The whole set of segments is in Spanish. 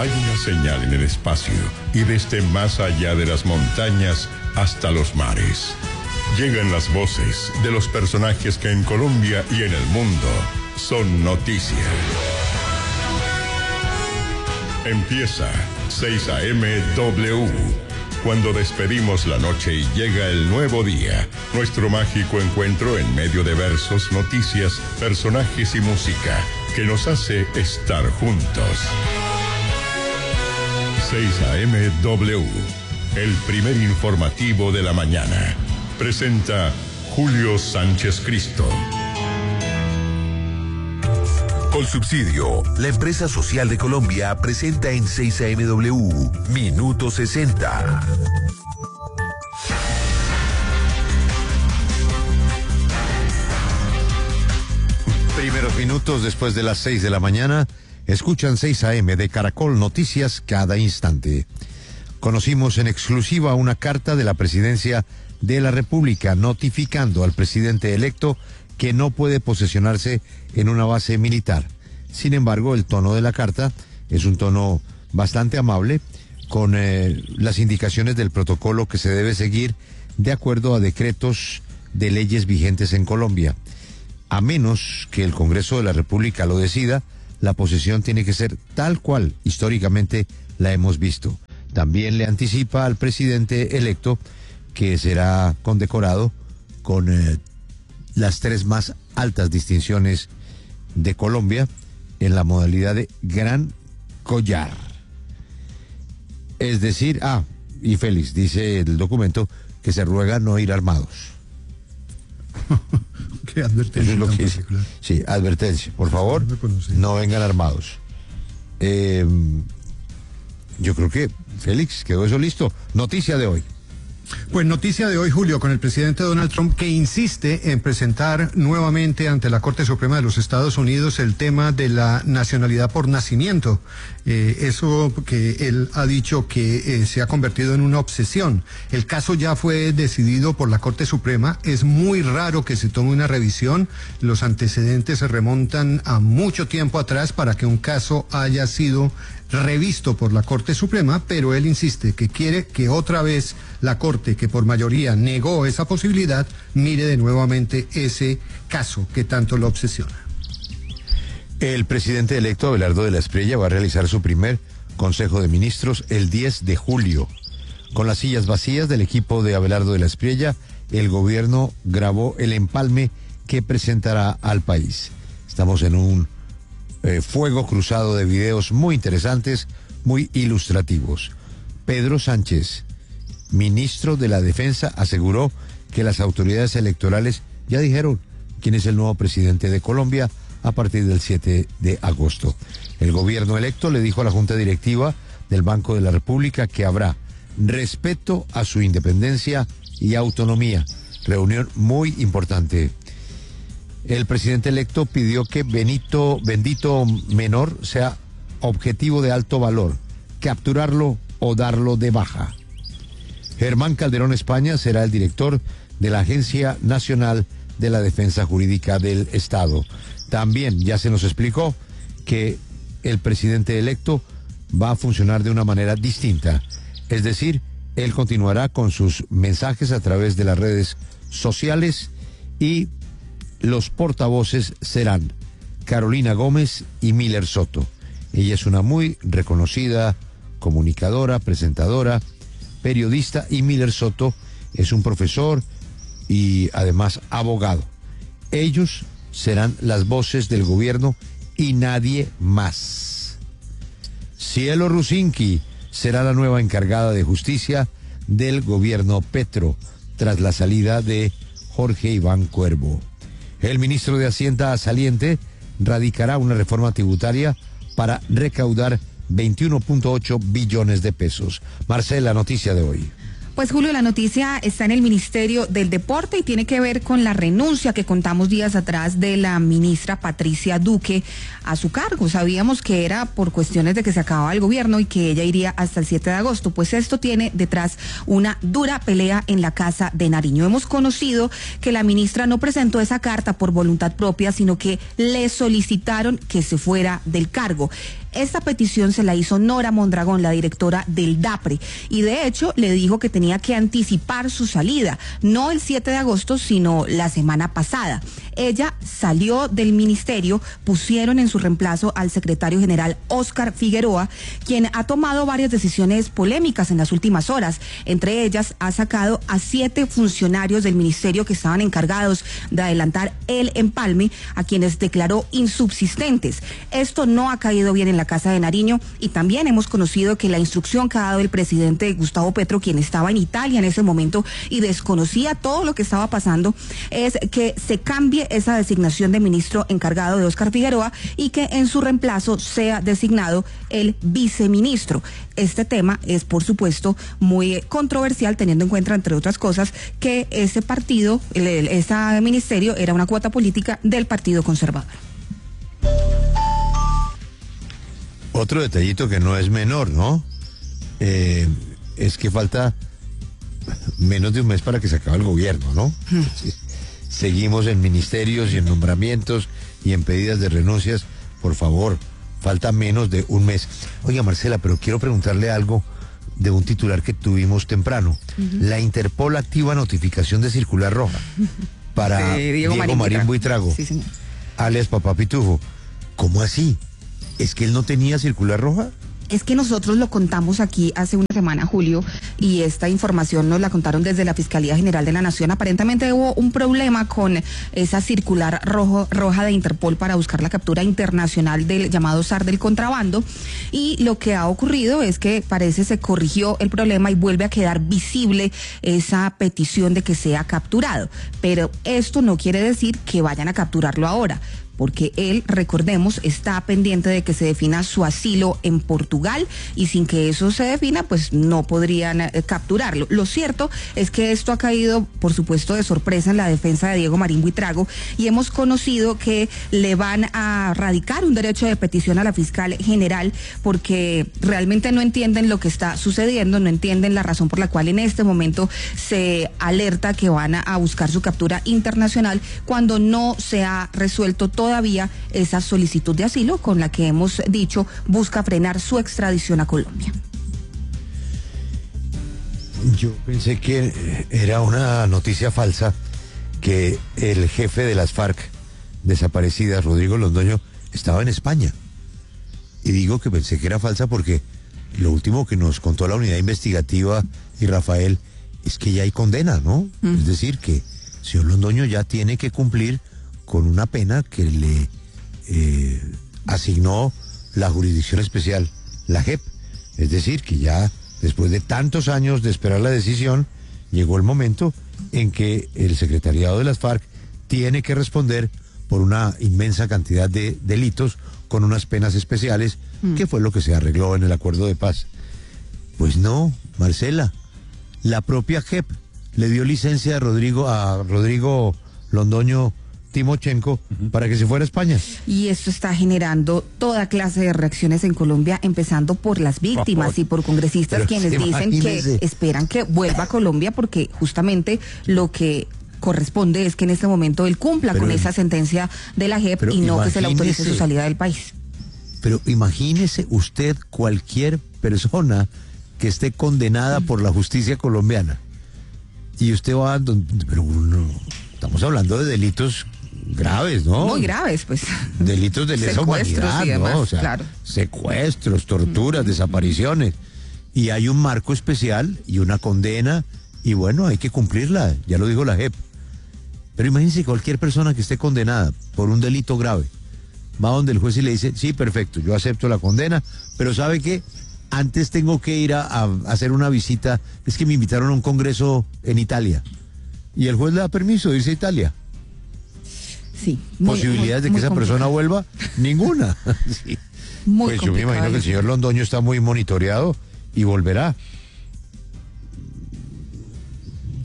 Hay una señal en el espacio y desde más allá de las montañas hasta los mares. Llegan las voces de los personajes que en Colombia y en el mundo son noticia. Empieza 6 a.m. W. Cuando despedimos la noche y llega el nuevo día, nuestro mágico encuentro en medio de versos, noticias, personajes y música que nos hace estar juntos. 6 a.m. W, el primer informativo de la mañana. Presenta Julio Sánchez Cristo. Colsubsidio, la empresa social de Colombia, presenta en 6 a.m. W, Minuto 60. Primeros minutos después de las 6 de la mañana, escuchan 6 a.m. de Caracol Noticias cada instante. Conocimos en exclusiva una carta de la Presidencia de la República notificando al presidente electo que no puede posesionarse en una base militar. Sin embargo, el tono de la carta es un tono bastante amable, con las indicaciones del protocolo que se debe seguir de acuerdo a decretos de leyes vigentes en Colombia. A menos que el Congreso de la República lo decida, la posesión tiene que ser tal cual históricamente la hemos visto. También le anticipa al presidente electo que será condecorado con las 3 más altas distinciones de Colombia en la modalidad de Gran Collar. Es decir, y Félix, dice el documento, que se ruega no ir armados. ¿Qué advertencia? Eso es lo que dice. Sí, advertencia. Por favor, no vengan armados. Yo creo que, Félix, quedó eso listo. Noticia de hoy. Pues noticia de hoy, Julio, con el presidente Donald Trump, que insiste en presentar nuevamente ante la Corte Suprema de los Estados Unidos el tema de la nacionalidad por nacimiento. Eso que él ha dicho que se ha convertido en una obsesión. El caso ya fue decidido por la Corte Suprema. Es muy raro que se tome una revisión. Los antecedentes se remontan a mucho tiempo atrás para que un caso haya sido revisto por la Corte Suprema, pero él insiste que quiere que otra vez la Corte, que por mayoría negó esa posibilidad, mire de nuevamente ese caso que tanto lo obsesiona. El presidente electo Abelardo de la Espriella va a realizar su primer Consejo de Ministros el 10 de julio. Con las sillas vacías del equipo de Abelardo de la Espriella, el gobierno grabó el empalme que presentará al país. Estamos en un fuego cruzado de videos muy interesantes, muy ilustrativos. Pedro Sánchez, ministro de la Defensa, aseguró que las autoridades electorales ya dijeron quién es el nuevo presidente de Colombia a partir del 7 de agosto. El gobierno electo le dijo a la Junta Directiva del Banco de la República que habrá respeto a su independencia y autonomía. Reunión muy importante. El presidente electo pidió que Bendito Menor sea objetivo de alto valor, capturarlo o darlo de baja. Germán Calderón España será el director de la Agencia Nacional de la Defensa Jurídica del Estado. También ya se nos explicó que el presidente electo va a funcionar de una manera distinta. Es decir, él continuará con sus mensajes a través de las redes sociales y los portavoces serán Carolina Gómez y Miller Soto. Ella es una muy reconocida comunicadora, presentadora, periodista, y Miller Soto es un profesor y además abogado. Ellos serán las voces del gobierno y nadie más. Cielo Rusinski será la nueva encargada de justicia del gobierno Petro tras la salida de Jorge Iván Cuervo. El ministro de Hacienda saliente radicará una reforma tributaria para recaudar 21.8 billones de pesos. Marcela, noticia de hoy. Pues Julio, la noticia está en el Ministerio del Deporte y tiene que ver con la renuncia que contamos días atrás de la ministra Patricia Duque a su cargo. Sabíamos que era por cuestiones de que se acababa el gobierno y que ella iría hasta el 7 de agosto. Pues esto tiene detrás una dura pelea en la Casa de Nariño. Hemos conocido que la ministra no presentó esa carta por voluntad propia, sino que le solicitaron que se fuera del cargo. Esta petición se la hizo Nora Mondragón, la directora del DAPRE, y de hecho le dijo que tenía que anticipar su salida, no el 7 de agosto, sino la semana pasada. Ella salió del ministerio, pusieron en su reemplazo al secretario general Óscar Figueroa, quien ha tomado varias decisiones polémicas en las últimas horas. Entre ellas, ha sacado a 7 funcionarios del ministerio que estaban encargados de adelantar el empalme, a quienes declaró insubsistentes. Esto no ha caído bien en la Casa de Nariño, y también hemos conocido que la instrucción que ha dado el presidente Gustavo Petro, quien estaba en Italia en ese momento y desconocía todo lo que estaba pasando, es que se cambie esa designación de ministro encargado de Óscar Figueroa y que en su reemplazo sea designado el viceministro. Este tema es, por supuesto, muy controversial, teniendo en cuenta, entre otras cosas, que ese partido, ese ministerio, era una cuota política del Partido Conservador. Otro detallito que no es menor, ¿no? Es que falta menos de un mes para que se acabe el gobierno, ¿no? Sí. Seguimos en ministerios y en nombramientos y en pedidas de renuncias. Por favor, falta menos de un mes. Oiga, Marcela, pero quiero preguntarle algo de un titular que tuvimos temprano. La Interpol activa notificación de circular roja para Diego Marín Buitrago, sí, señor, alias Papá Pitufo. ¿Cómo así? ¿Es que él no tenía circular roja? Es que nosotros lo contamos aquí hace una semana, Julio, y esta información nos la contaron desde la Fiscalía General de la Nación. Aparentemente hubo un problema con esa circular roja de Interpol para buscar la captura internacional del llamado zar del contrabando, y lo que ha ocurrido es que parece se corrigió el problema y vuelve a quedar visible esa petición de que sea capturado. Pero esto no quiere decir que vayan a capturarlo ahora, porque él, recordemos, está pendiente de que se defina su asilo en Portugal, y sin que eso se defina, pues no podrían capturarlo. Lo cierto es que esto ha caído, por supuesto, de sorpresa en la defensa de Diego Marín Buitrago, y hemos conocido que le van a radicar un derecho de petición a la fiscal general, porque realmente no entienden lo que está sucediendo, no entienden la razón por la cual en este momento se alerta que van a buscar su captura internacional, cuando no se ha resuelto todavía esa solicitud de asilo con la que hemos dicho busca frenar su extradición a Colombia. Yo pensé que era una noticia falsa que el jefe de las FARC desaparecidas, Rodrigo Londoño, estaba en España. Y digo que pensé que era falsa porque lo último que nos contó la unidad investigativa y Rafael es que ya hay condena, ¿no? Es decir, que el señor Londoño ya tiene que cumplir con una pena que le asignó la Jurisdicción Especial, la JEP. Es decir, que ya después de tantos años de esperar la decisión, llegó el momento en que el secretariado de las FARC tiene que responder por una inmensa cantidad de delitos con unas penas especiales, que fue lo que se arregló en el acuerdo de paz. Pues no, Marcela, la propia JEP le dio licencia a Rodrigo Londoño Timochenko para que se fuera a España. Y esto está generando toda clase de reacciones en Colombia, empezando por las víctimas y por congresistas quienes dicen que esperan que vuelva a Colombia, porque justamente lo que corresponde es que en este momento él cumpla con esa sentencia de la JEP y no que se le autorice su salida del país. Pero imagínese usted cualquier persona que esté condenada por la justicia colombiana y usted va pero no, estamos hablando de delitos graves, ¿no? Muy graves, pues. Delitos de lesa humanidad, y demás, ¿no? O sea, claro. Secuestros, torturas, desapariciones. Y hay un marco especial y una condena, y bueno, hay que cumplirla, ya lo dijo la JEP. Pero imagínense cualquier persona que esté condenada por un delito grave, va donde el juez y le dice, sí, perfecto, yo acepto la condena, pero ¿sabe qué? Antes tengo que ir a hacer una visita, es que me invitaron a un congreso en Italia. Y el juez le da permiso de irse a Italia. Sí. ¿Posibilidades de que esa persona vuelva? Ninguna. Sí. Pues yo me imagino que el señor Londoño está muy monitoreado y volverá.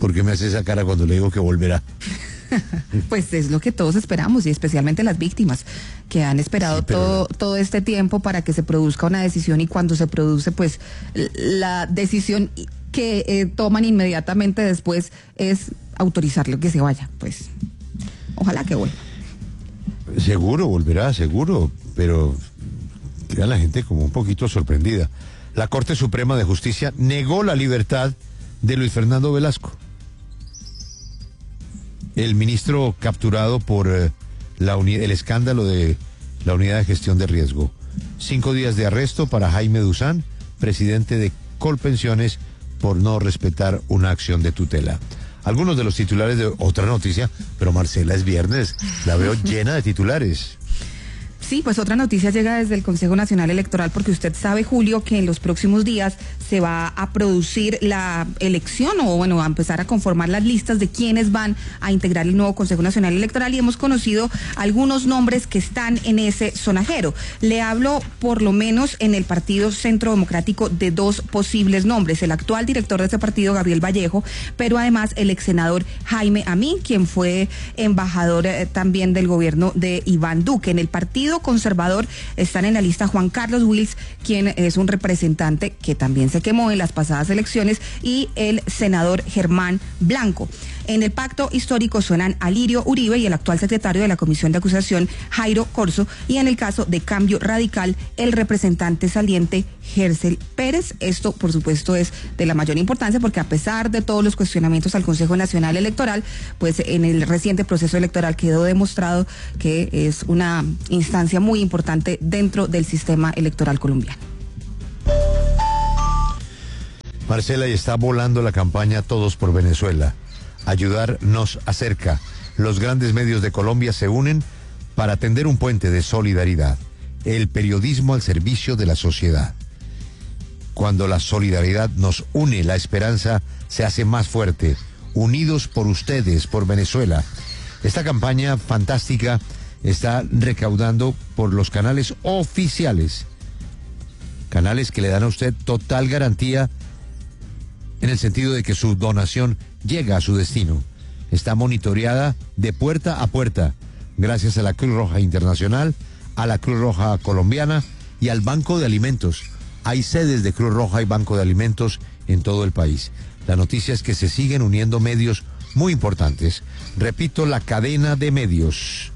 ¿Por qué me hace esa cara cuando le digo que volverá? Pues es lo que todos esperamos, y especialmente las víctimas que han esperado todo este tiempo para que se produzca una decisión, y cuando se produce, pues la decisión que toman inmediatamente después es autorizarle que se vaya. Pues ojalá que vuelva. Seguro volverá, seguro, pero queda la gente como un poquito sorprendida. La Corte Suprema de Justicia negó la libertad de Luis Fernando Velasco, el ministro capturado por el escándalo de la Unidad de Gestión de Riesgo. 5 días de arresto para Jaime Duzán, presidente de Colpensiones, por no respetar una acción de tutela. Algunos de los titulares de otra noticia, pero Marcela, es viernes, la veo llena de titulares. Sí, pues otra noticia llega desde el Consejo Nacional Electoral, porque usted sabe, Julio, que en los próximos días se va a producir la elección, o bueno, a empezar a conformar las listas de quienes van a integrar el nuevo Consejo Nacional Electoral, y hemos conocido algunos nombres que están en ese sonajero. Le hablo, por lo menos en el Partido Centro Democrático, de 2 posibles nombres: el actual director de ese partido, Gabriel Vallejo, pero además el ex senador Jaime Amín, quien fue embajador también del gobierno de Iván Duque. En el Partido Conservador están en la lista Juan Carlos Wills, quien es un representante que también se quemó en las pasadas elecciones, y el senador Germán Blanco. En el Pacto Histórico suenan Alirio Uribe y el actual secretario de la Comisión de Acusación, Jairo Corzo, y en el caso de Cambio Radical, el representante saliente, Gercel Pérez. Esto, por supuesto, es de la mayor importancia, porque a pesar de todos los cuestionamientos al Consejo Nacional Electoral, pues en el reciente proceso electoral quedó demostrado que es una instancia muy importante dentro del sistema electoral colombiano. Marcela, y está volando la campaña Todos por Venezuela. Ayudar nos acerca. Los grandes medios de Colombia se unen para tender un puente de solidaridad. El periodismo al servicio de la sociedad. Cuando la solidaridad nos une, la esperanza se hace más fuerte. Unidos por ustedes, por Venezuela. Esta campaña fantástica está recaudando por los canales oficiales. Canales que le dan a usted total garantía, en el sentido de que su donación llega a su destino. Está monitoreada de puerta a puerta, gracias a la Cruz Roja Internacional, a la Cruz Roja Colombiana y al Banco de Alimentos. Hay sedes de Cruz Roja y Banco de Alimentos en todo el país. La noticia es que se siguen uniendo medios muy importantes. Repito, la cadena de medios.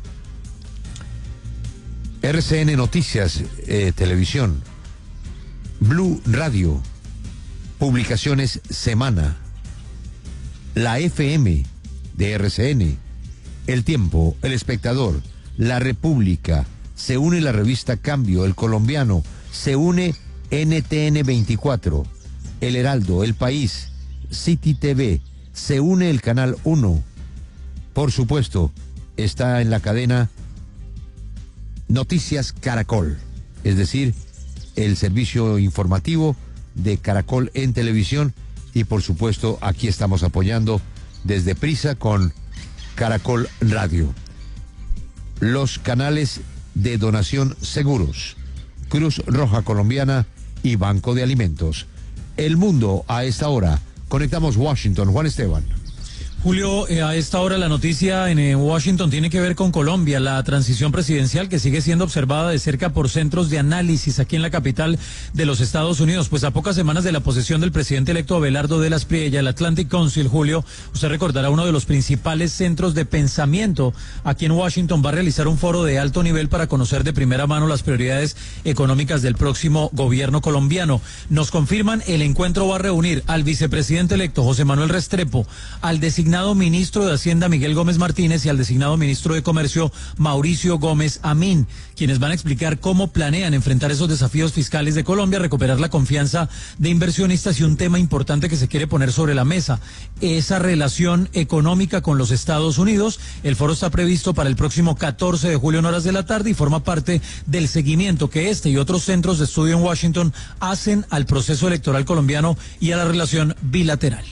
RCN Noticias, Televisión, Blue Radio, Publicaciones Semana, la FM de RCN, El Tiempo, El Espectador, La República, se une la revista Cambio, El Colombiano, se une NTN 24, El Heraldo, El País, City TV, se une el Canal 1. Por supuesto, está en la cadena Noticias Caracol, es decir, el servicio informativo de Caracol en televisión, y por supuesto aquí estamos apoyando desde Prisa con Caracol Radio. Los canales de donación seguros, Cruz Roja Colombiana y Banco de Alimentos. El mundo a esta hora. Conectamos Washington. Juan Esteban. Julio, a esta hora la noticia en Washington tiene que ver con Colombia, la transición presidencial que sigue siendo observada de cerca por centros de análisis aquí en la capital de los Estados Unidos. Pues a pocas semanas de la posesión del presidente electo Abelardo de la Espriella, el Atlantic Council, Julio, usted recordará, uno de los principales centros de pensamiento aquí en Washington, va a realizar un foro de alto nivel para conocer de primera mano las prioridades económicas del próximo gobierno colombiano. Nos confirman, el encuentro va a reunir al vicepresidente electo José Manuel Restrepo, al designado ministro de Hacienda Miguel Gómez Martínez y al designado ministro de Comercio Mauricio Gómez Amín, quienes van a explicar cómo planean enfrentar esos desafíos fiscales de Colombia, recuperar la confianza de inversionistas y un tema importante que se quiere poner sobre la mesa, esa relación económica con los Estados Unidos. El foro está previsto para el próximo 14 de julio en horas de la tarde y forma parte del seguimiento que este y otros centros de estudio en Washington hacen al proceso electoral colombiano y a la relación bilateral.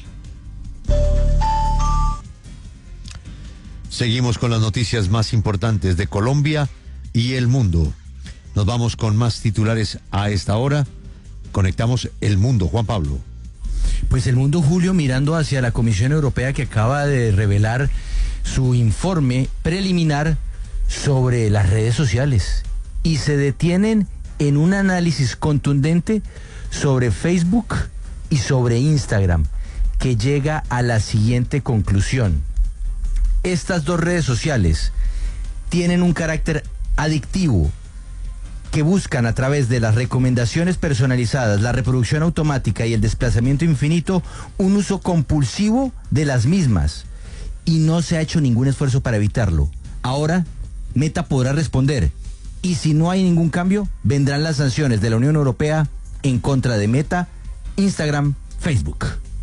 Seguimos con las noticias más importantes de Colombia y el mundo. Nos vamos con más titulares a esta hora. Conectamos el mundo. Juan Pablo. Pues el mundo, Julio, mirando hacia la Comisión Europea, que acaba de revelar su informe preliminar sobre las redes sociales, y se detienen en un análisis contundente sobre Facebook y sobre Instagram, que llega a la siguiente conclusión: estas dos redes sociales tienen un carácter adictivo, que buscan a través de las recomendaciones personalizadas, la reproducción automática y el desplazamiento infinito, un uso compulsivo de las mismas, y no se ha hecho ningún esfuerzo para evitarlo. Ahora, Meta podrá responder, y si no hay ningún cambio, vendrán las sanciones de la Unión Europea en contra de Meta, Instagram, Facebook.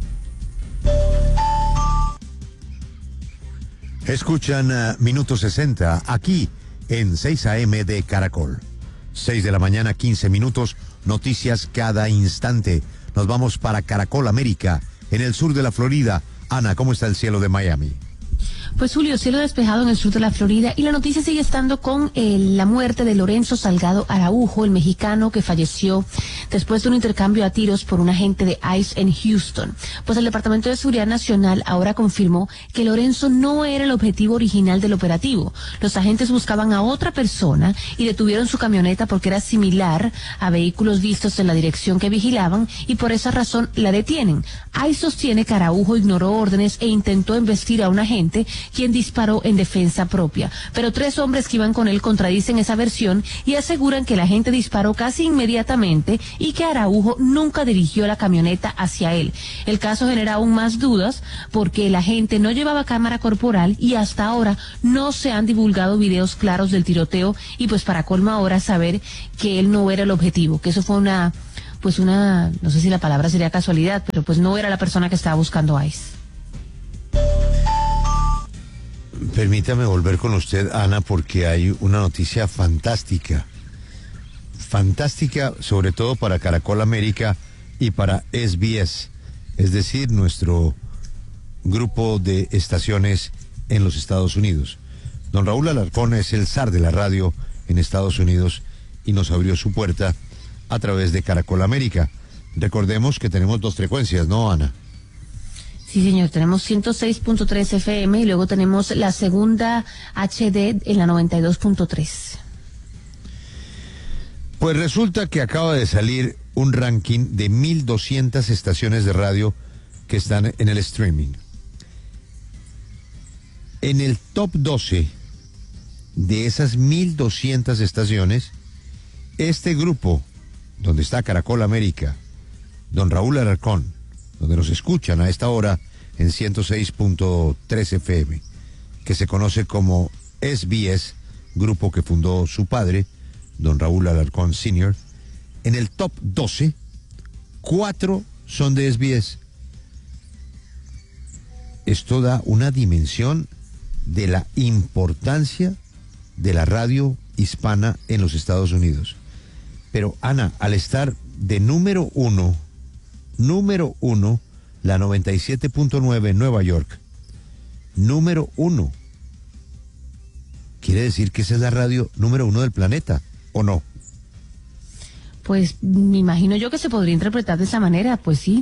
Escuchan Minuto 60 aquí en 6 AM de Caracol. 6 de la mañana, 15 minutos, noticias cada instante. Nos vamos para Caracol América, en el sur de la Florida. Ana, ¿cómo está el cielo de Miami? Pues Julio, cielo despejado en el sur de la Florida, y la noticia sigue estando con la muerte de Lorenzo Salgado Araujo, el mexicano que falleció después de un intercambio a tiros por un agente de ICE en Houston. Pues el Departamento de Seguridad Nacional ahora confirmó que Lorenzo no era el objetivo original del operativo. Los agentes buscaban a otra persona y detuvieron su camioneta porque era similar a vehículos vistos en la dirección que vigilaban, y por esa razón la detienen. ICE sostiene que Araujo ignoró órdenes e intentó embestir a un agente, quien disparó en defensa propia. Pero 3 hombres que iban con él contradicen esa versión y aseguran que el agente disparó casi inmediatamente y que Araujo nunca dirigió la camioneta hacia él. El caso genera aún más dudas porque el agente no llevaba cámara corporal y hasta ahora no se han divulgado videos claros del tiroteo, y pues para colmo ahora saber que él no era el objetivo, que eso fue una, no sé si la palabra sería casualidad, pero pues no era la persona que estaba buscando ICE. Permítame volver con usted, Ana, porque hay una noticia fantástica. Fantástica, sobre todo para Caracol América y para SBS, es decir, nuestro grupo de estaciones en los Estados Unidos. Don Raúl Alarcón es el zar de la radio en Estados Unidos y nos abrió su puerta a través de Caracol América. Recordemos que tenemos 2 frecuencias, ¿no, Ana? Sí, señor, tenemos 106.3 FM y luego tenemos la segunda HD en la 92.3. Pues resulta que acaba de salir un ranking de 1.200 estaciones de radio que están en el streaming. En el top 12 de esas 1.200 estaciones, este grupo, donde está Caracol América, don Raúl Alarcón, donde nos escuchan a esta hora en 106.3 FM, que se conoce como SBS, grupo que fundó su padre, don Raúl Alarcón Sr., en el top 12, 4 son de SBS. Esto da una dimensión de la importancia de la radio hispana en los Estados Unidos. Pero Ana, al estar de número uno, la 97.9 en Nueva York, número 1, ¿quiere decir que esa es la radio número 1 del planeta, o no? Pues me imagino yo que se podría interpretar de esa manera, pues sí.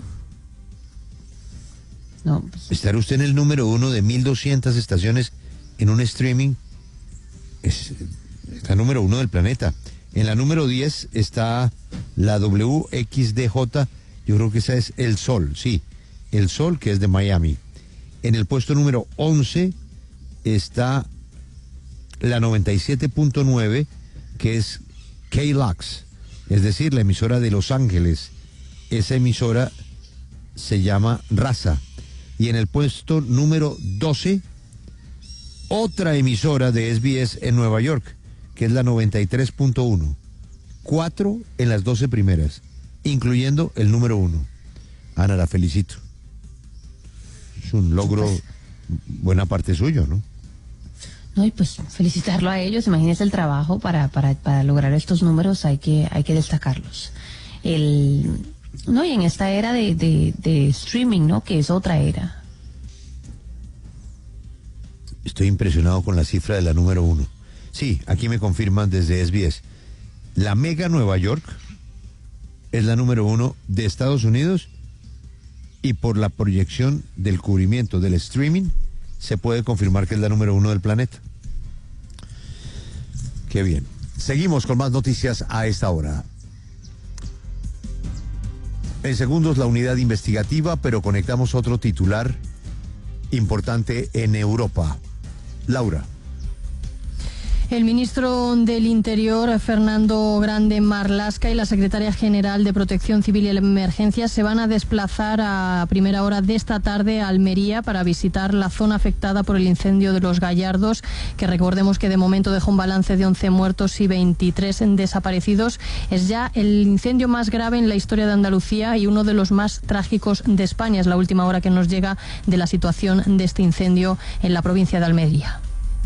No, pues... Estar usted en el número 1 de 1.200 estaciones en un streaming, es la número 1 del planeta. En la número 10 está la WXDJ, yo creo que esa es El Sol, sí, El Sol, que es de Miami. En el puesto número 11 está la 97.9, que es KLOX, es decir, la emisora de Los Ángeles. Esa emisora se llama Raza. Y en el puesto número 12, otra emisora de SBS en Nueva York, que es la 93.1. 4 en las 12 primeras, incluyendo el número 1. Ana, la felicito. Es un logro, buena parte suyo, ¿no? No, y pues felicitarlo a ellos. Imagínense el trabajo para lograr estos números, hay que destacarlos. No, y en esta era de streaming, ¿no? Que es otra era. Estoy impresionado con la cifra de la número 1. Sí, aquí me confirman desde SBS. La Mega Nueva York es la número 1 de Estados Unidos y por la proyección del cubrimiento del streaming se puede confirmar que es la número 1 del planeta. Qué bien. Seguimos con más noticias a esta hora. En segundos la unidad investigativa, pero conectamos otro titular importante en Europa. Laura. El ministro del Interior, Fernando Grande Marlaska, y la secretaria general de Protección Civil y Emergencias se van a desplazar a primera hora de esta tarde a Almería para visitar la zona afectada por el incendio de Los Gallardos, que recordemos que de momento dejó un balance de 11 muertos y 23 desaparecidos. Es ya el incendio más grave en la historia de Andalucía y uno de los más trágicos de España. Es la última hora que nos llega de la situación de este incendio en la provincia de Almería.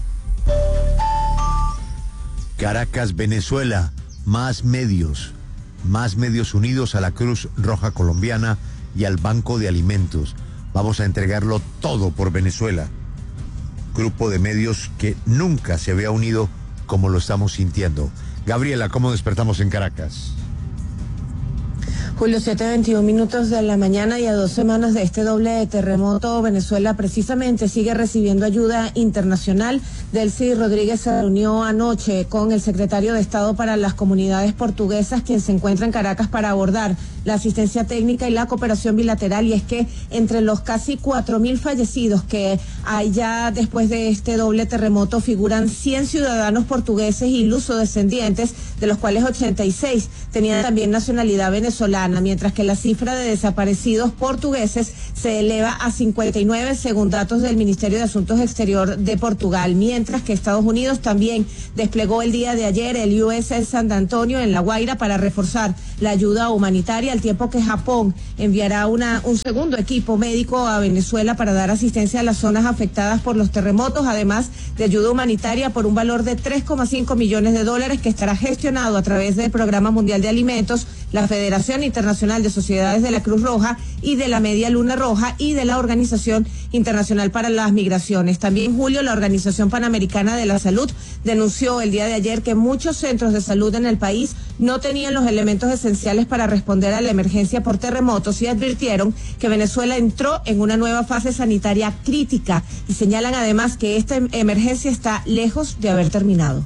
Caracas, Venezuela, más medios unidos a la Cruz Roja Colombiana y al Banco de Alimentos. Vamos a entregarlo todo por Venezuela. Grupo de medios que nunca se había unido como lo estamos sintiendo. Gabriela, ¿cómo despertamos en Caracas? Julio, 7:21 de la mañana, y a 2 semanas de este doble terremoto, Venezuela precisamente sigue recibiendo ayuda internacional. Delcy Rodríguez se reunió anoche con el secretario de Estado para las Comunidades Portuguesas, quien se encuentra en Caracas para abordar la asistencia técnica y la cooperación bilateral. Y es que entre los casi 4.000 fallecidos que hay ya después de este doble terremoto figuran 100 ciudadanos portugueses y lusodescendientes, de los cuales 86 tenían también nacionalidad venezolana, mientras que la cifra de desaparecidos portugueses se eleva a 59 según datos del Ministerio de Asuntos Exteriores de Portugal, mientras que Estados Unidos también desplegó el día de ayer el USS San Antonio en La Guaira para reforzar la ayuda humanitaria, al tiempo que Japón enviará un segundo equipo médico a Venezuela para dar asistencia a las zonas afectadas por los terremotos, además de ayuda humanitaria por un valor de $3,5 millones que estará gestionado a través del Programa Mundial de Alimentos, la Federación Internacional de Sociedades de la Cruz Roja y de la Media Luna Roja y de la Organización Internacional para las Migraciones. También, Julio, la Organización Panamericana de la Salud denunció el día de ayer que muchos centros de salud en el país no tenían los elementos esenciales para responder a la emergencia por terremotos, y advirtieron que Venezuela entró en una nueva fase sanitaria crítica, y señalan además que esta emergencia está lejos de haber terminado.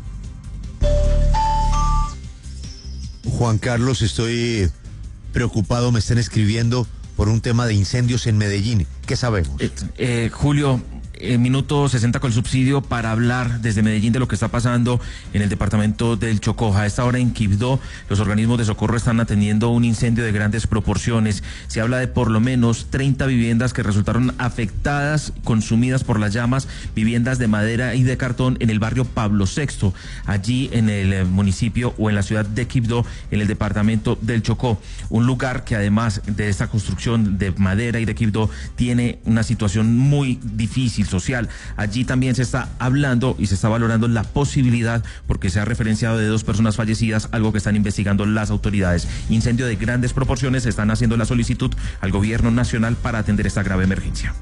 Juan Carlos, estoy preocupado, me están escribiendo por un tema de incendios en Medellín. ¿Qué sabemos? Julio, minuto 60 con el subsidio para hablar desde Medellín de lo que está pasando en el departamento del Chocó. A esta hora en Quibdó, los organismos de socorro están atendiendo un incendio de grandes proporciones. Se habla de por lo menos 30 viviendas que resultaron afectadas, consumidas por las llamas, viviendas de madera y de cartón en el barrio Pablo VI, allí en el municipio o en la ciudad de Quibdó, en el departamento del Chocó. Un lugar que, además de esta construcción de madera y de Quibdó, tiene una situación muy difícil social. Allí también se está hablando y se está valorando la posibilidad, porque se ha referenciado de 2 personas fallecidas, algo que están investigando las autoridades. Incendio de grandes proporciones, están haciendo la solicitud al gobierno nacional para atender esta grave emergencia.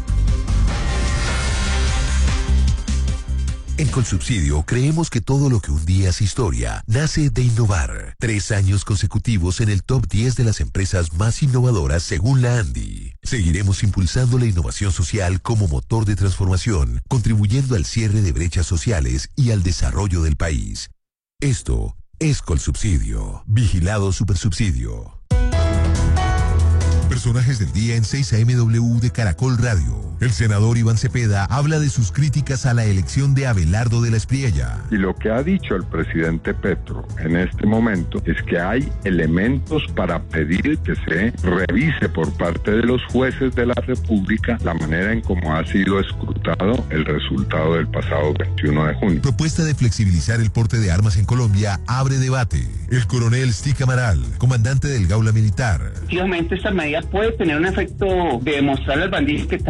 En Colsubsidio creemos que todo lo que un día es historia nace de innovar. 3 años consecutivos en el top 10 de las empresas más innovadoras según la ANDI. Seguiremos impulsando la innovación social como motor de transformación, contribuyendo al cierre de brechas sociales y al desarrollo del país. Esto es Colsubsidio. Vigilado Supersubsidio. Personajes del día en 6am de Caracol Radio. El senador Iván Cepeda habla de sus críticas a la elección de Abelardo de la Espriella. Y lo que ha dicho el presidente Petro en este momento es que hay elementos para pedir que se revise por parte de los jueces de la República la manera en cómo ha sido escrutado el resultado del pasado 21 de junio. Propuesta de flexibilizar el porte de armas en Colombia abre debate. El coronel Stig Amaral, comandante del Gaula Militar. Efectivamente, esta medida puede tener un efecto de demostrarle al bandido que también la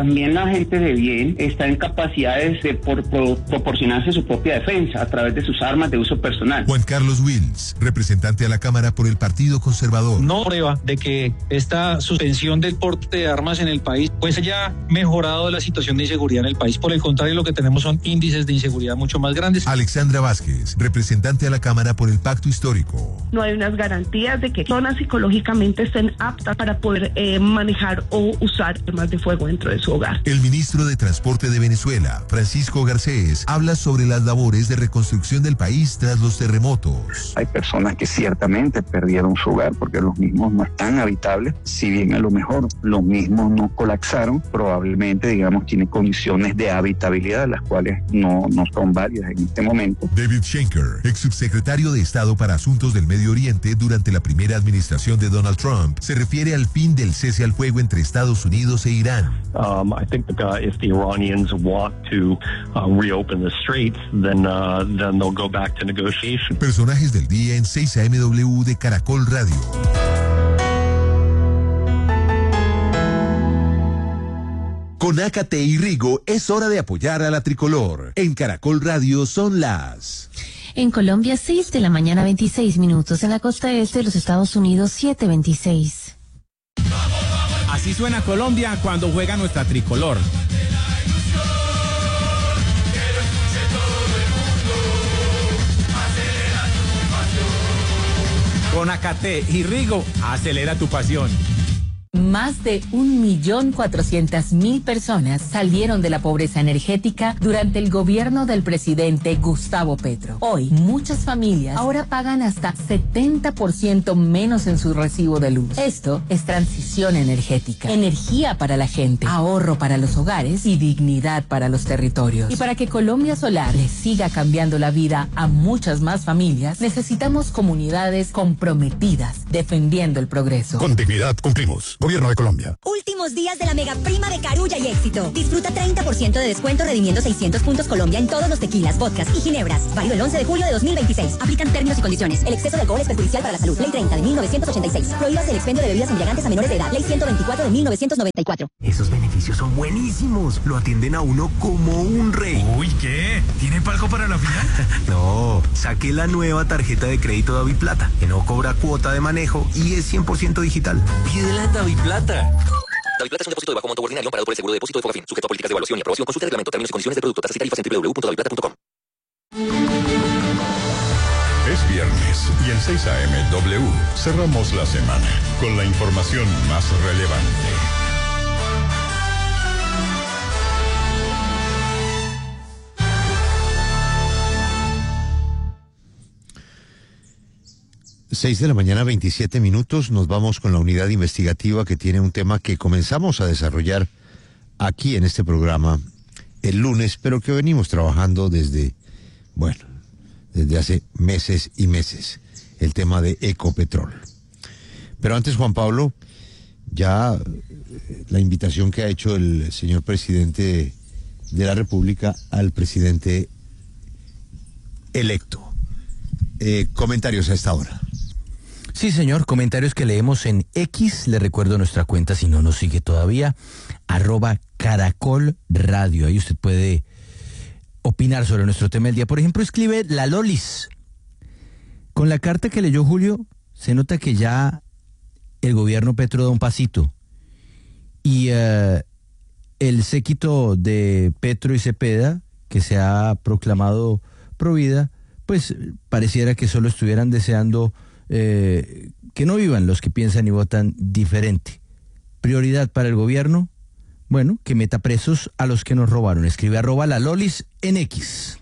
una gente de bien está en capacidades de proporcionarse su propia defensa a través de sus armas de uso personal. Juan Carlos Wills, representante a la Cámara por el Partido Conservador. No prueba de que esta suspensión del porte de armas en el país pues haya mejorado la situación de inseguridad en el país. Por el contrario, lo que tenemos son índices de inseguridad mucho más grandes. Alexandra Vázquez, representante a la Cámara por el Pacto Histórico. No hay unas garantías de que personas psicológicamente estén aptas para poder manejar o usar armas de fuego dentro de su hogar. El ministro de Transporte de Venezuela, Francisco Garcés, habla sobre las labores de reconstrucción del país tras los terremotos. Hay personas que ciertamente perdieron su hogar porque los mismos no están habitables, si bien a lo mejor los mismos no colapsaron, probablemente, digamos, tiene condiciones de habitabilidad, las cuales no son válidas en este momento. David Schenker, ex subsecretario de Estado para Asuntos del Medio Oriente durante la primera administración de Donald Trump, se refiere al fin del cese al fuego entre Estados Unidos e Irán. I think if the Iranians want to reopen the straits, then they'll go back to negotiation. Personajes del día en 6 AMW de Caracol Radio. Con Ácate y Rigo es hora de apoyar a la tricolor. En Caracol Radio son las... En Colombia, 6 de la mañana, 26 minutos. En la costa este de los Estados Unidos, 7:26. Así suena Colombia cuando juega nuestra tricolor. Con Ácate y Rigo, acelera tu pasión. Más de 1.400.000 personas salieron de la pobreza energética durante el gobierno del presidente Gustavo Petro. Hoy, muchas familias ahora pagan hasta 70% menos en su recibo de luz. Esto es transición energética, energía para la gente, ahorro para los hogares y dignidad para los territorios. Y para que Colombia Solar le siga cambiando la vida a muchas más familias, necesitamos comunidades comprometidas, defendiendo el progreso. Con dignidad cumplimos. Gobierno de Colombia. Últimos días de la mega prima de Carulla y Éxito. Disfruta 30% de descuento redimiendo 600 puntos Colombia en todos los tequilas, vodkas y ginebras. Válido el 11 de julio de 2026. Aplican términos y condiciones. El exceso de alcohol es perjudicial para la salud. Ley 30 de 1986. Prohíbas el expendio de bebidas embriagantes a menores de edad. Ley 124 de 1994. Esos beneficios son buenísimos. Lo atienden a uno como un rey. Uy, ¿qué? ¿Tiene palco para la final? No, saqué la nueva tarjeta de crédito DaviPlata, que no cobra cuota de manejo y es 100% digital. Pídela DaviPlata. DaviPlata es un depósito de bajo monto ordinario amparado por el seguro de depósito de Fogafín, sujeto a políticas de evaluación y aprobación. Consulta el reglamento, términos y condiciones de producto, tasas y tarifas en www.daviplata.com. Es viernes y en 6 AMW cerramos la semana con la información más relevante. Seis de la mañana, 27 minutos. Nos vamos con la unidad investigativa que tiene un tema que comenzamos a desarrollar aquí en este programa el lunes, pero que venimos trabajando desde hace meses y meses, el tema de Ecopetrol. Pero antes, Juan Pablo, ya la invitación que ha hecho el señor presidente de la República al presidente electo. Comentarios a esta hora. Sí, señor, comentarios que leemos en X, le recuerdo nuestra cuenta si no nos sigue todavía, @Caracol Radio. Ahí usted puede opinar sobre nuestro tema del día. Por ejemplo, escribe La Lolis. Con la carta que leyó Julio, se nota que ya el gobierno Petro da un pasito. Y el séquito de Petro y Cepeda, que se ha proclamado provida, pues pareciera que solo estuvieran deseando que no vivan los que piensan y votan diferente. Prioridad para el gobierno, bueno, que meta presos a los que nos robaron. Escribe @LaLolis en X.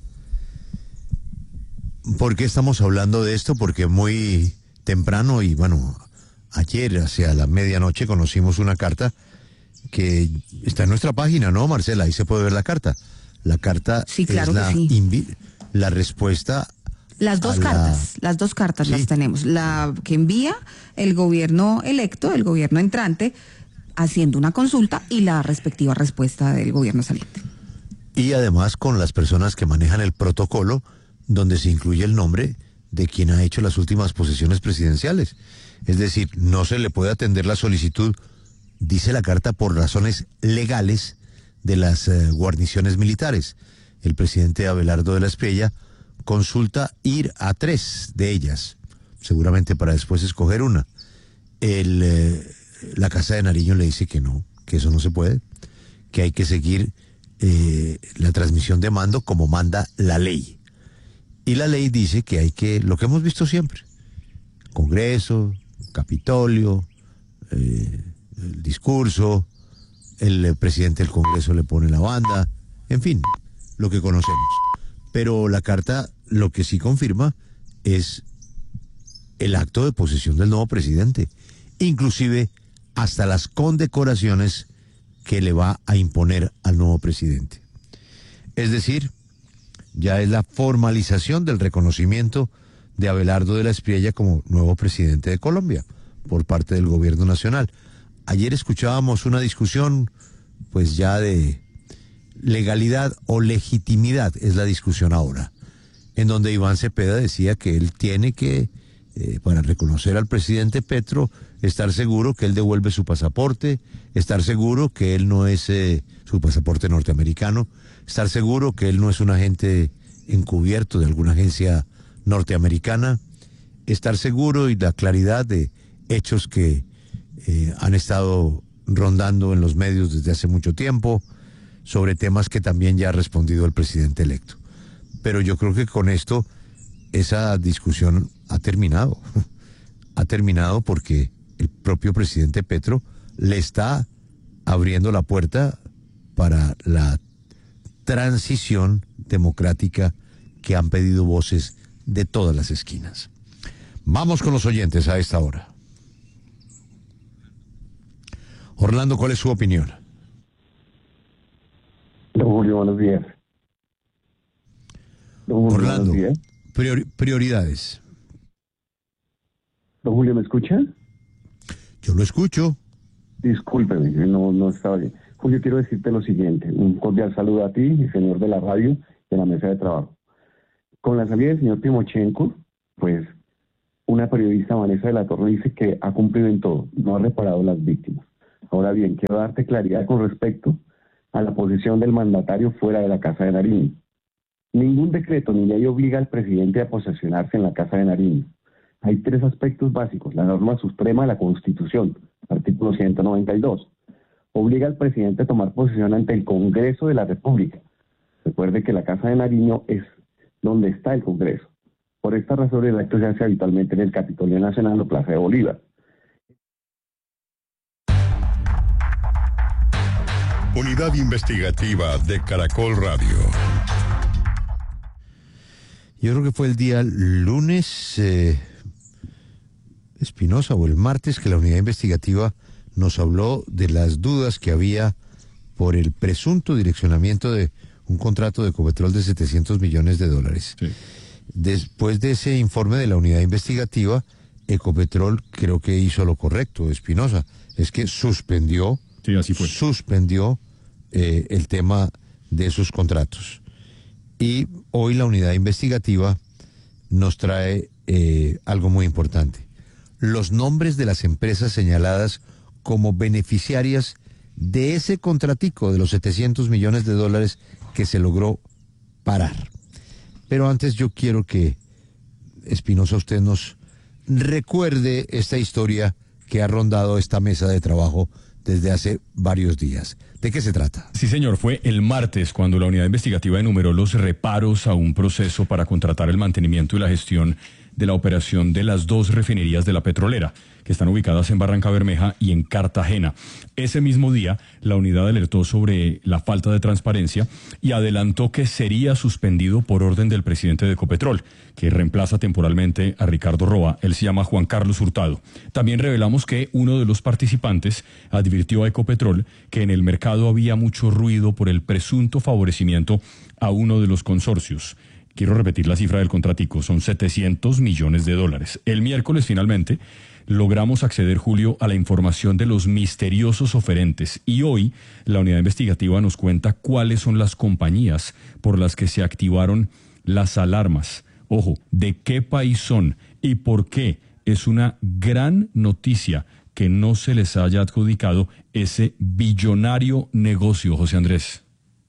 ¿Por qué estamos hablando de esto? Porque muy temprano y ayer hacia la medianoche conocimos una carta que está en nuestra página, ¿no, Marcela? Ahí se puede ver la carta. La carta sí, claro es que sí. La respuesta. Las dos cartas sí. Las tenemos. La que envía el gobierno electo, el gobierno entrante, haciendo una consulta y la respectiva respuesta del gobierno saliente. Y además con las personas que manejan el protocolo, donde se incluye el nombre de quien ha hecho las últimas posesiones presidenciales. Es decir, no se le puede atender la solicitud, dice la carta, por razones legales, de las guarniciones militares. El presidente Abelardo de la Espriella consulta ir a 3 de ellas, seguramente para después escoger una. La Casa de Nariño le dice que no, que eso no se puede, que hay que seguir la transmisión de mando como manda la ley. Y la ley dice que hay que, lo que hemos visto siempre, Congreso, Capitolio, el discurso, el presidente del Congreso le pone la banda, en fin, lo que conocemos. Pero la carta lo que sí confirma es el acto de posesión del nuevo presidente, inclusive hasta las condecoraciones que le va a imponer al nuevo presidente. Es decir, ya es la formalización del reconocimiento de Abelardo de la Espriella como nuevo presidente de Colombia por parte del gobierno nacional. Ayer escuchábamos una discusión, pues ya de legalidad o legitimidad, es la discusión ahora, en donde Iván Cepeda decía que él tiene que, para reconocer al presidente Petro, estar seguro que él devuelve su pasaporte, estar seguro que él no es su pasaporte norteamericano, estar seguro que él no es un agente encubierto de alguna agencia norteamericana, estar seguro y la claridad de hechos que han estado rondando en los medios desde hace mucho tiempo, sobre temas que también ya ha respondido el presidente electo. Pero yo creo que con esto esa discusión ha terminado. Ha terminado porque el propio presidente Petro le está abriendo la puerta para la transición democrática que han pedido voces de todas las esquinas. Vamos con los oyentes a esta hora. Orlando, ¿cuál es su opinión? Don Julio, buenos días. Don Julio, Orlando, buenos días. Prioridades. Don Julio, ¿me escucha? Yo lo escucho. Discúlpeme, no estaba bien. Julio, quiero decirte lo siguiente. Un cordial saludo a ti, el señor de la radio, de la mesa de trabajo. Con la salida del señor Timochenko, pues, una periodista, Vanessa de la Torre, dice que ha cumplido en todo, no ha reparado las víctimas. Ahora bien, quiero darte claridad con respecto a la posición del mandatario fuera de la Casa de Nariño. Ningún decreto ni ley obliga al presidente a posesionarse en la Casa de Nariño. Hay 3 aspectos básicos. La norma suprema de la Constitución, artículo 192. Obliga al presidente a tomar posesión ante el Congreso de la República. Recuerde que la Casa de Nariño es donde está el Congreso. Por esta razón el acto se hace habitualmente en el Capitolio Nacional o Plaza de Bolívar. Unidad Investigativa de Caracol Radio. Yo creo que fue el día lunes, Espinosa, o el martes, que la unidad investigativa nos habló de las dudas que había por el presunto direccionamiento de un contrato de Ecopetrol de $700 millones. Sí. Después de ese informe de la unidad investigativa, Ecopetrol creo que hizo lo correcto, Espinosa, es que suspendió, sí, así fue. suspendió el tema de esos contratos. Y hoy la unidad investigativa nos trae algo muy importante. Los nombres de las empresas señaladas como beneficiarias de ese contratico de los $700 millones que se logró parar. Pero antes yo quiero que, Espinosa, usted nos recuerde esta historia que ha rondado esta mesa de trabajo desde hace varios días. ¿De qué se trata? Sí, señor, fue el martes cuando la unidad investigativa enumeró los reparos a un proceso para contratar el mantenimiento y la gestión de la operación de las 2 refinerías de la petrolera, que están ubicadas en Barranca Bermeja y en Cartagena. Ese mismo día, la unidad alertó sobre la falta de transparencia y adelantó que sería suspendido por orden del presidente de Ecopetrol, que reemplaza temporalmente a Ricardo Roa. Él se llama Juan Carlos Hurtado. También revelamos que uno de los participantes advirtió a Ecopetrol que en el mercado había mucho ruido por el presunto favorecimiento a uno de los consorcios. Quiero repetir la cifra del contratico, son $700 millones. El miércoles, finalmente, logramos acceder, Julio, a la información de los misteriosos oferentes. Y hoy, la unidad investigativa nos cuenta cuáles son las compañías por las que se activaron las alarmas. Ojo, ¿de qué país son y por qué? Es una gran noticia que que no se les haya adjudicado ese billonario negocio, José Andrés.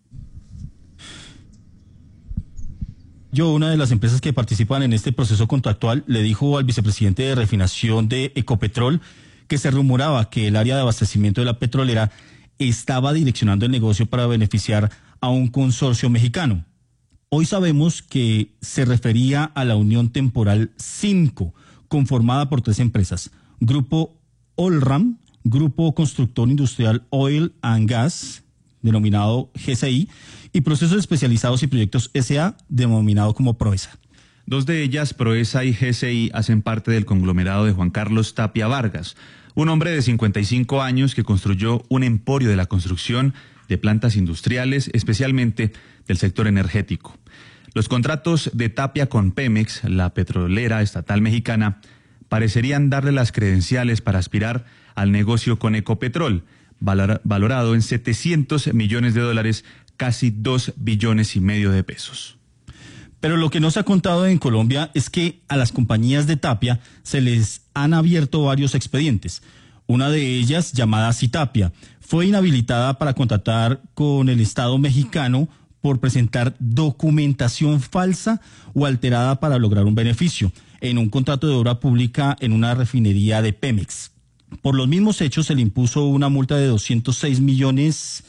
Una de las empresas que participan en este proceso contractual le dijo al vicepresidente de refinación de Ecopetrol que se rumoraba que el área de abastecimiento de la petrolera estaba direccionando el negocio para beneficiar a un consorcio mexicano. Hoy sabemos que se refería a la Unión Temporal 5, conformada por 3 empresas: Grupo Olram, Grupo Constructor Industrial Oil and Gas, denominado GCI, y Procesos Especializados y Proyectos S.A., denominado como Proesa. 2 de ellas, Proesa y GCI, hacen parte del conglomerado de Juan Carlos Tapia Vargas, un hombre de 55 años que construyó un emporio de la construcción de plantas industriales, especialmente del sector energético. Los contratos de Tapia con Pemex, la petrolera estatal mexicana, parecerían darle las credenciales para aspirar al negocio con Ecopetrol, valorado en $700 millones, casi 2,5 billones de pesos. Pero lo que no se ha contado en Colombia es que a las compañías de Tapia se les han abierto varios expedientes. Una de ellas, llamada Citapia, fue inhabilitada para contratar con el Estado mexicano por presentar documentación falsa o alterada para lograr un beneficio en un contrato de obra pública en una refinería de Pemex. Por los mismos hechos se le impuso una multa de $206 millones,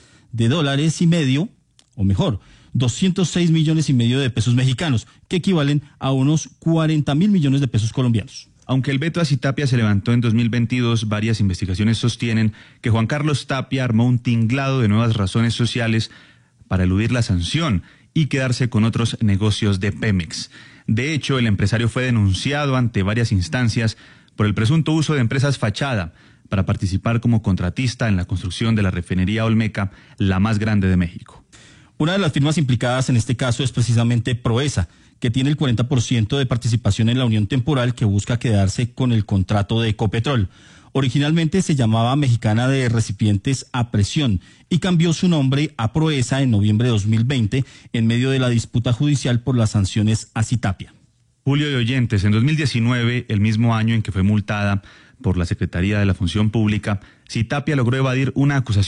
o mejor, 206 millones y medio de pesos mexicanos, que equivalen a unos 40.000 millones de pesos colombianos. Aunque el veto a Citapia se levantó en 2022, varias investigaciones sostienen que Juan Carlos Tapia armó un tinglado de nuevas razones sociales para eludir la sanción y quedarse con otros negocios de Pemex. De hecho, el empresario fue denunciado ante varias instancias por el presunto uso de empresas fachada para participar como contratista en la construcción de la refinería Olmeca, la más grande de México. Una de las firmas implicadas en este caso es precisamente Proesa, que tiene el 40% de participación en la Unión Temporal, que busca quedarse con el contrato de Ecopetrol. Originalmente se llamaba Mexicana de Recipientes a Presión y cambió su nombre a Proesa en noviembre de 2020 en medio de la disputa judicial por las sanciones a Citapia. Julio y oyentes, en 2019, el mismo año en que fue multada por la Secretaría de la Función Pública, Citapia logró evadir una acusación